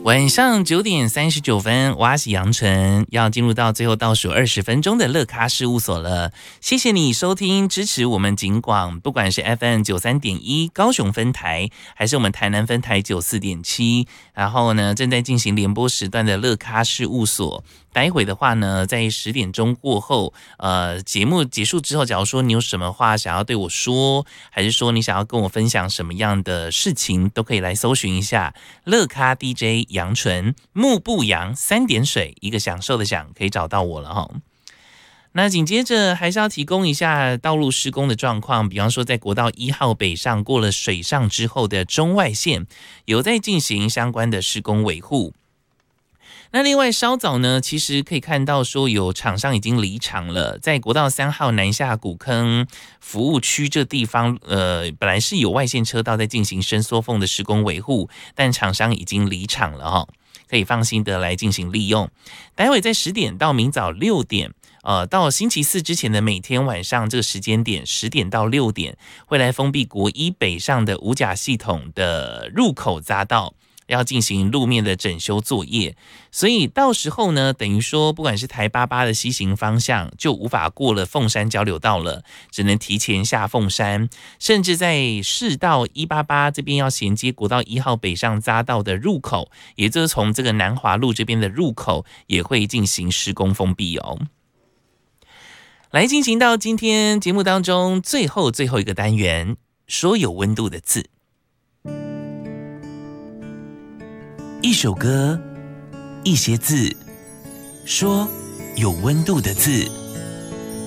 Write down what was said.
晚上9:39，我是杨纯，要进入到最后倒数20分钟的乐咖事务所了。谢谢你收听支持我们警广，不管是 FM 93.1高雄分台，还是我们台南分台94.7，然后呢正在进行联播时段的乐咖事务所。待会的话呢，在10点钟过后，节目结束之后，假如说你有什么话想要对我说，还是说你想要跟我分享什么样的事情，都可以来搜寻一下乐咖 DJ 杨纯，木不扬3点水，一个享受的享，可以找到我了哈。那紧接着还是要提供一下道路施工的状况，比方说在国道1号北上过了水上之后的中外线，有在进行相关的施工维护。那另外稍早呢，其实可以看到说有厂商已经离场了，在国道3号南下古坑服务区这地方，本来是有外线车道在进行伸缩缝的施工维护，但厂商已经离场了哈，可以放心的来进行利用。待会在10点到明早6点。到星期四之前的每天晚上这个时间点10点到6点，会来封闭国一北上的五甲系统的入口匝道，要进行路面的整修作业，所以到时候呢，等于说不管是台88的西行方向就无法过了凤山交流道了，只能提前下凤山，甚至在市道188这边要衔接国道1号北上匝道的入口，也就是从这个南华路这边的入口也会进行施工封闭哦。来进行到今天节目当中最后一个单元，说有温度的字。一首歌，一些字，说有温度的字。